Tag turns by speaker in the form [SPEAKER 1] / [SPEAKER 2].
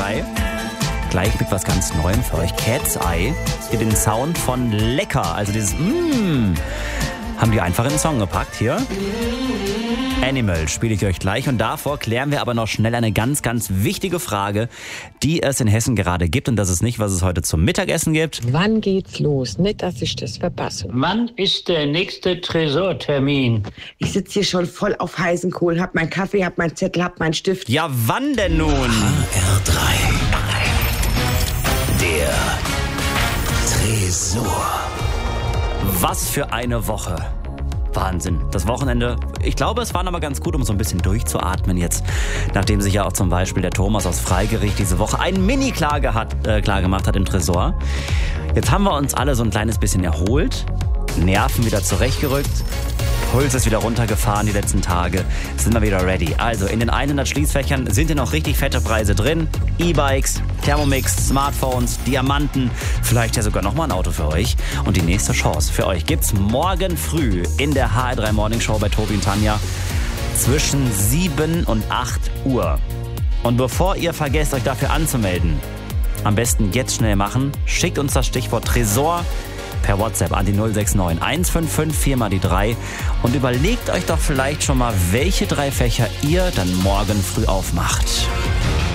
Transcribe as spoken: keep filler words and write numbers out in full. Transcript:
[SPEAKER 1] drei. Gleich mit was ganz Neuem für euch. Cat's Eye. Hier den Sound von lecker. Also dieses Mmm. Haben die einfach in den Song gepackt hier. Animal spiele ich euch gleich. Und davor klären wir aber noch schnell eine ganz, ganz wichtige Frage, die es in Hessen gerade gibt. Und das ist nicht, was es heute zum Mittagessen gibt.
[SPEAKER 2] Wann geht's los? Nicht, dass ich das verpasse.
[SPEAKER 3] Wann ist der nächste Tresortermin?
[SPEAKER 2] Ich sitze hier schon voll auf heißen Kohlen, hab meinen Kaffee, hab meinen Zettel, hab meinen Stift.
[SPEAKER 1] Ja, wann denn nun?
[SPEAKER 4] H R drei. Der Tresor.
[SPEAKER 1] Was für eine Woche. Wahnsinn. Das Wochenende, ich glaube, es war aber ganz gut, um so ein bisschen durchzuatmen jetzt. Nachdem sich ja auch zum Beispiel der Thomas aus Freigericht diese Woche ein Mini-Klage hat, äh, klar gemacht hat im Tresor. Jetzt haben wir uns alle so ein kleines bisschen erholt, Nerven wieder zurechtgerückt, Puls ist wieder runtergefahren die letzten Tage, sind wir wieder ready. Also in den hundert Schließfächern sind hier noch richtig fette Preise drin. E-Bikes, Thermomix, Smartphones, Diamanten, vielleicht ja sogar nochmal ein Auto für euch. Und die nächste Chance für euch gibt's morgen früh in der H R drei Morning Show bei Tobi und Tanja zwischen sieben und acht Uhr. Und bevor ihr vergesst, euch dafür anzumelden, am besten jetzt schnell machen, schickt uns das Stichwort Tresor per WhatsApp an die null sechs neun eins fünf fünf vier mal die drei und überlegt euch doch vielleicht schon mal, welche drei Fächer ihr dann morgen früh aufmacht.